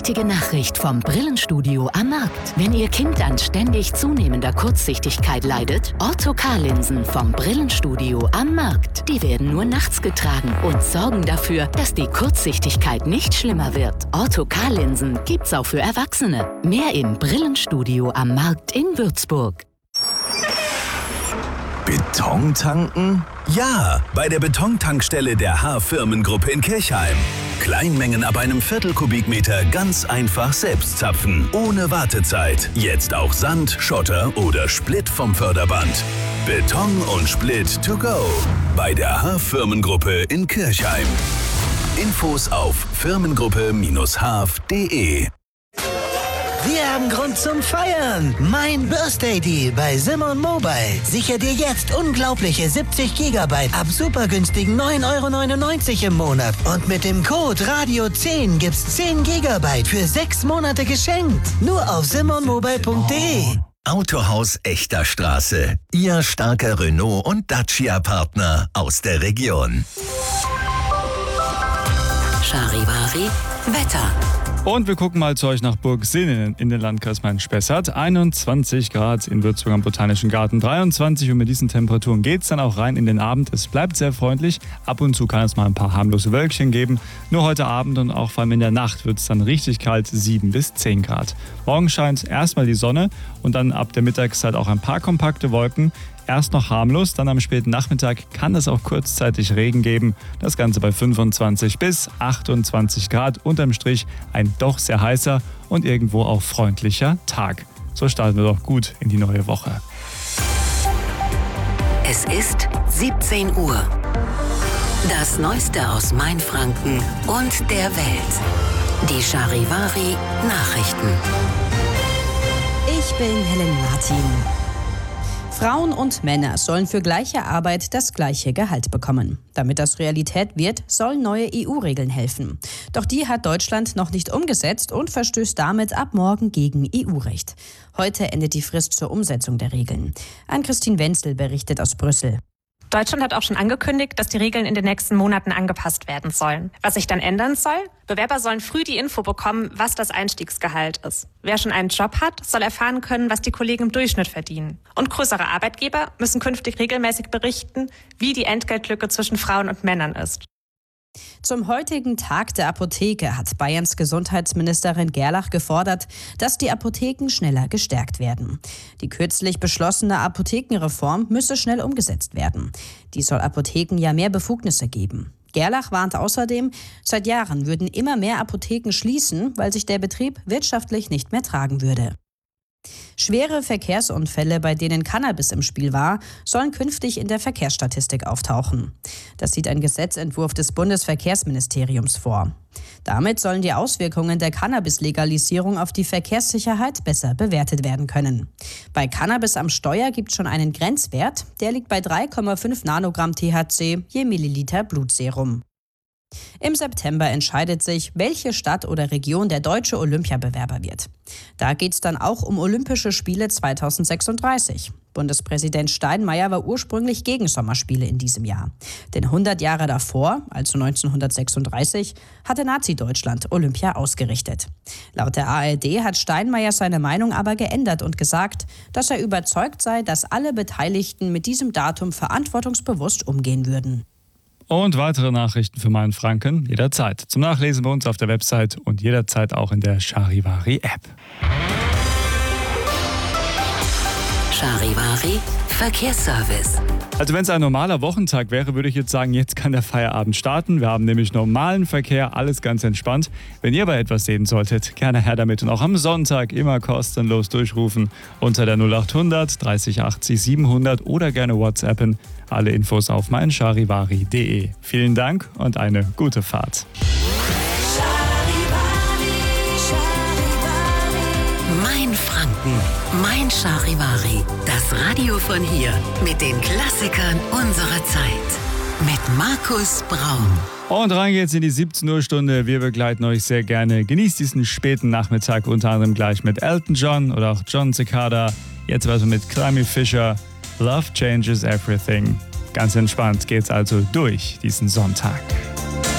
wichtige Nachricht vom Brillenstudio am Markt. Wenn Ihr Kind an ständig zunehmender Kurzsichtigkeit leidet, Ortho-K-Linsen vom Brillenstudio am Markt. Die werden nur nachts getragen und sorgen dafür, dass die Kurzsichtigkeit nicht schlimmer wird. Ortho-K-Linsen gibt's auch für Erwachsene. Mehr im Brillenstudio am Markt in Würzburg. Beton tanken? Ja, bei der Betontankstelle der H-Firmengruppe in Kirchheim. Kleinmengen ab einem Viertelkubikmeter ganz einfach selbst zapfen, ohne Wartezeit. Jetzt auch Sand, Schotter oder Split vom Förderband. Beton und Split to go. Bei der H-Firmengruppe in Kirchheim. Infos auf firmengruppe-haf.de. Wir haben Grund zum Feiern. Mein Birthday Deal bei Simon Mobile. Sicher dir jetzt unglaubliche 70 GB ab super günstigen 9,99 € im Monat. Und mit dem Code Radio10 gibt's 10 GB für 6 Monate geschenkt. Nur auf simonmobile.de. Autohaus Echter Straße. Ihr starker Renault- und Dacia-Partner aus der Region. Charivari Wetter. Und wir gucken mal zu euch nach Burgsinnen in den Landkreis Main-Spessart. 21 Grad in Würzburg am Botanischen Garten, 23 und mit diesen Temperaturen geht es dann auch rein in den Abend. Es bleibt sehr freundlich. Ab und zu kann es mal ein paar harmlose Wölkchen geben. Nur heute Abend und auch vor allem in der Nacht wird es dann richtig kalt, 7 bis 10 Grad. Morgen scheint erstmal die Sonne und dann ab der Mittagszeit auch ein paar kompakte Wolken. Erst noch harmlos, dann am späten Nachmittag kann es auch kurzzeitig Regen geben. Das Ganze bei 25 bis 28 Grad. Unterm Strich ein doch sehr heißer und irgendwo auch freundlicher Tag. So starten wir doch gut in die neue Woche. Es ist 17 Uhr. Das Neueste aus Mainfranken und der Welt. Die Charivari Nachrichten. Ich bin Helen Martin. Frauen und Männer sollen für gleiche Arbeit das gleiche Gehalt bekommen. Damit das Realität wird, sollen neue EU-Regeln helfen. Doch die hat Deutschland noch nicht umgesetzt und verstößt damit ab morgen gegen EU-Recht. Heute endet die Frist zur Umsetzung der Regeln. Ann-Christine Wenzel berichtet aus Brüssel. Deutschland hat auch schon angekündigt, dass die Regeln in den nächsten Monaten angepasst werden sollen. Was sich dann ändern soll? Bewerber sollen früh die Info bekommen, was das Einstiegsgehalt ist. Wer schon einen Job hat, soll erfahren können, was die Kollegen im Durchschnitt verdienen. Und größere Arbeitgeber müssen künftig regelmäßig berichten, wie die Entgeltlücke zwischen Frauen und Männern ist. Zum heutigen Tag der Apotheke hat Bayerns Gesundheitsministerin Gerlach gefordert, dass die Apotheken schneller gestärkt werden. Die kürzlich beschlossene Apothekenreform müsse schnell umgesetzt werden. Die soll Apotheken ja mehr Befugnisse geben. Gerlach warnt außerdem, seit Jahren würden immer mehr Apotheken schließen, weil sich der Betrieb wirtschaftlich nicht mehr tragen würde. Schwere Verkehrsunfälle, bei denen Cannabis im Spiel war, sollen künftig in der Verkehrsstatistik auftauchen. Das sieht ein Gesetzentwurf des Bundesverkehrsministeriums vor. Damit sollen die Auswirkungen der Cannabis-Legalisierung auf die Verkehrssicherheit besser bewertet werden können. Bei Cannabis am Steuer gibt es schon einen Grenzwert, der liegt bei 3,5 Nanogramm THC je Milliliter Blutserum. Im September entscheidet sich, welche Stadt oder Region der deutsche Olympiabewerber wird. Da geht es dann auch um Olympische Spiele 2036. Bundespräsident Steinmeier war ursprünglich gegen Sommerspiele in diesem Jahr. Denn 100 Jahre davor, also 1936, hatte Nazi-Deutschland Olympia ausgerichtet. Laut der ARD hat Steinmeier seine Meinung aber geändert und gesagt, dass er überzeugt sei, dass alle Beteiligten mit diesem Datum verantwortungsbewusst umgehen würden. Und weitere Nachrichten für Mainfranken jederzeit. Zum Nachlesen bei uns auf der Website und jederzeit auch in der Charivari-App. Charivari Verkehrsservice. Also wenn es ein normaler Wochentag wäre, würde ich jetzt sagen, jetzt kann der Feierabend starten. Wir haben nämlich normalen Verkehr, alles ganz entspannt. Wenn ihr aber etwas sehen solltet, gerne her damit. Und auch am Sonntag immer kostenlos durchrufen unter der 0800 30 80 700 oder gerne WhatsAppen. Alle Infos auf meincharivari.de. Vielen Dank und eine gute Fahrt. Mainfranken, Mein Charivari. Das Radio von hier mit den Klassikern unserer Zeit. Mit Markus Braun. Und rein geht's in die 17 Uhr Stunde. Wir begleiten euch sehr gerne. Genießt diesen späten Nachmittag unter anderem gleich mit Elton John oder auch John Cicada. Jetzt also mit Climby Fisher. Love changes everything. Ganz entspannt geht's also durch diesen Sonntag.